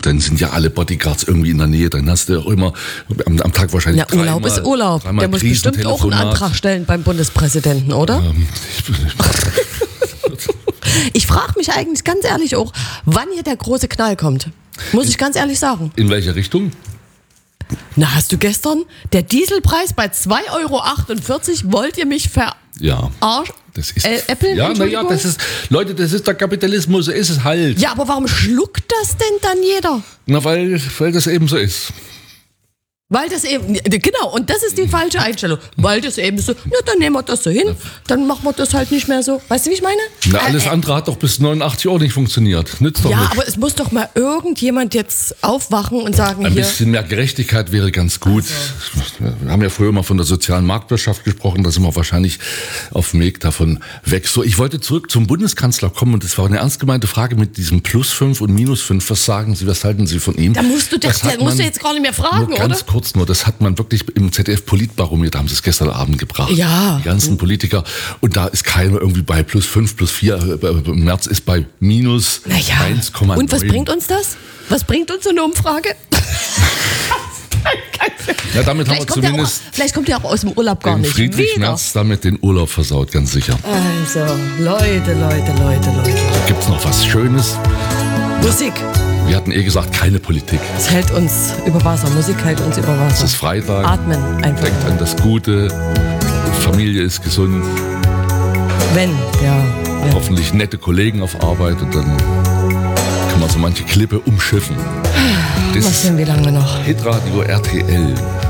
dann sind ja alle Bodyguards irgendwie in der Nähe. Dann hast du auch immer am Tag wahrscheinlich Urlaub ist Urlaub. Der muss bestimmt auch einen Antrag stellen beim Bundespräsidenten, oder? Ich frage mich eigentlich ganz ehrlich auch, wann hier der große Knall kommt. Muss ich ganz ehrlich sagen. In welche Richtung? Na, hast du gestern der Dieselpreis bei 2,48 €? Wollt ihr mich verarschen? Das ist, Apple? ja, naja, das ist der Kapitalismus, so ist es halt. Ja, aber warum schluckt das denn dann jeder? Na, weil das eben so ist. Weil das eben, genau, und das ist die falsche Einstellung. Weil das eben so, na, dann nehmen wir das so hin, dann machen wir das halt nicht mehr so. Weißt du, wie ich meine? Na, alles andere hat doch bis 89 auch nicht funktioniert. Nützt doch ja, nicht. aber es muss doch mal irgendjemand jetzt aufwachen und sagen, Ein bisschen mehr Gerechtigkeit wäre ganz gut. Also. Wir haben ja früher mal von der sozialen Marktwirtschaft gesprochen, da sind wir wahrscheinlich auf dem Weg davon weg. So, ich wollte zurück zum Bundeskanzler kommen und das war eine ernst gemeinte Frage mit diesem +5 und -5. Was sagen Sie, was halten Sie von ihm? Da musst du jetzt gar nicht mehr fragen, nur ganz oder? Kurz nur, das hat man wirklich im ZDF-Politbarometer, haben sie es gestern Abend gebracht. Ja. Die ganzen Politiker. Und da ist keiner irgendwie bei +5, +4. Im März ist bei -1,9. Und was bringt uns das? Was bringt uns so eine Umfrage? Ja, damit haben wir zumindest vielleicht kommt er auch aus dem Urlaub gar nicht. Friedrich Merz damit den Urlaub versaut, ganz sicher. Also, Leute. Gibt's noch was Schönes? Musik. Wir hatten gesagt, keine Politik. Es hält uns über Wasser. Musik hält uns über Wasser. Es ist Freitag. Atmen einfach. Denkt an das Gute. Familie ist gesund. Wenn, ja. Hoffentlich nette Kollegen auf Arbeit und dann kann man so manche Klippe umschiffen. Was sind wir lange noch? Hitradio RTL.